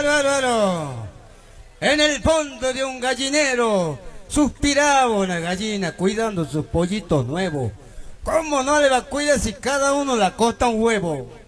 bárbaro. En el fondo de un gallinero suspiraba una gallina cuidando sus pollitos nuevos. ¿Cómo no le va a cuidar si cada uno le acosta un huevo?